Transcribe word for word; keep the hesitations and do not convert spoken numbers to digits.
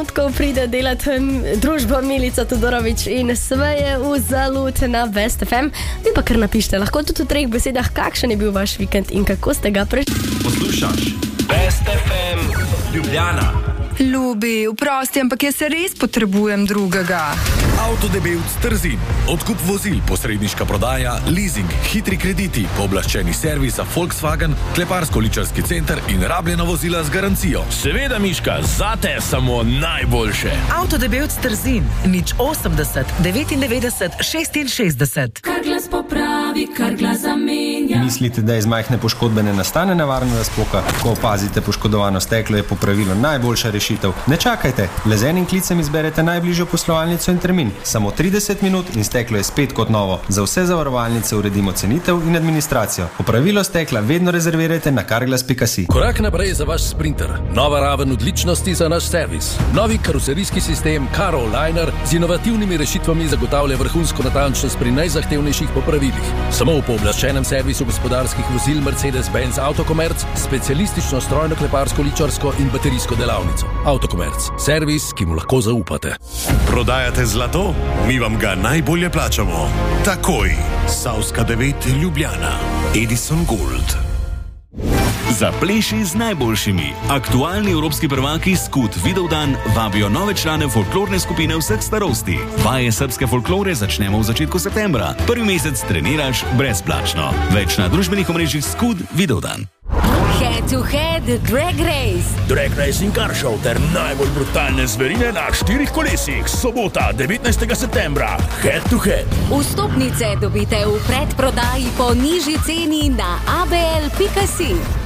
Ko pride delati družba Milica Todorović in Sveje v Zalut na Best F M. Vi pa kar napište, lahko tudi v treh besedah, kakšen je bil vaš vikend in kako ste ga prešli. Poslušaš Best F M Ljubljana. Ljubi, vprosti, ampak jaz se res potrebujem drugega. Avtodebevc Trzin. Odkup vozil, posredniška prodaja, leasing, hitri krediti, pooblaščeni servisa Volkswagen, kleparsko-ličarski center in rabljena vozila z garancijo. Seveda, Miška, zate samo najboljše. Avtodebevc Trzin. nič osemdeset, devetindevetdeset, šestinšestdeset. Kar glas popravi, kar glas zamenja. Mislite, da iz majhne poškodbe ne nastane nevarna razpoka? Ko opazite poškodovano steklo, je popravilo najboljša rešitev. Ne čakajte, le z enim klicem izberete najbližjo poslovalnico in termin. Samo trideset minut in steklo je spet kot novo. Za vse zavarovalnice uredimo cenitev in administracijo. Popravilo stekla vedno rezervirajte na carglass pika si. Korak naprej za vaš Sprinter. Nova raven odličnosti za naš servis. Novi karoserijski sistem Caro Liner z inovativnimi rešitvami zagotavlja vrhunsko natančnost pri najzahtevnejših popravilih. Samo v pooblaščenem servisu gospodarskih vozil Mercedes-Benz Autokomerc, specialistično strojno kleparsko, ličarsko in baterijsko delavnico. Autokomerc. Servis, ki mu lahko zaupate. Prodajate zlato? Mi vam ga najbolje plačamo. Takoj. Savska devet Ljubljana. Edison Gold. Zapleši z najboljšimi. Aktualni evropski prvaki Skud Vidovdan vabijo nove člane folklorne skupine vseh starosti. Vaje srbske folklore začnemo v začetku septembra. Prvi mesec treniraš brezplačno. Več na družbenih omrežjih Skud Vidovdan. Head to head Drag Race. Drag Race in Car Show ter najbolj brutalne zverine na štirih kolesih. Sobota, devetnajstega septembra. Head to head. Vstopnice dobite v predprodaji po nižji ceni na a b l pika si.